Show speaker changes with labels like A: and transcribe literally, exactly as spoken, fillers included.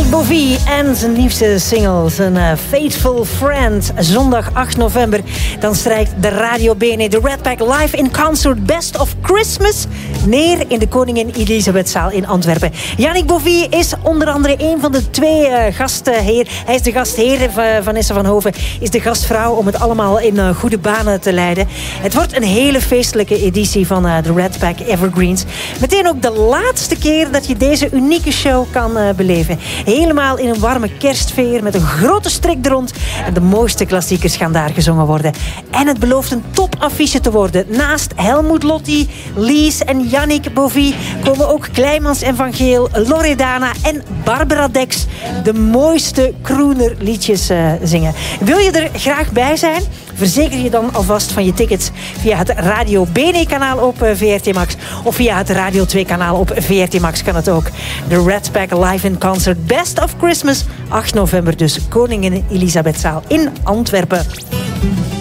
A: Yannick Bovie en zijn nieuwste single, zijn uh, Faithful Friend. Zondag acht november, dan strijkt de Radio B N E, de Red Pack Live in Concert Best of Christmas neer in de Koningin Elisabethzaal in Antwerpen. Yannick Bovie is onder andere een van de twee uh, gastheer. Hij is de gastheer, Vanessa van Hoven is de gastvrouw om het allemaal in uh, goede banen te leiden. Het wordt een hele feestelijke editie van uh, de Red Pack Evergreens. Meteen ook de laatste keer dat je deze unieke show kan uh, beleven. Helemaal in een warme kerstsfeer met een grote strik er rond. En de mooiste klassiekers gaan daar gezongen worden. En het belooft een topaffiche te worden. Naast Helmut Lotti, Lies en Yannick Bovie komen ook Kleimans en Van Geel, Loredana en Barbara Dex de mooiste crooner liedjes uh, zingen. Wil je er graag bij zijn? Verzeker je dan alvast van je tickets via het Radio B N E-kanaal op V R T Max of via het Radio twee-kanaal op V R T Max kan het ook. De Red Pack Live in Concert Best of Christmas, acht november dus, Koningin Elisabethzaal in Antwerpen.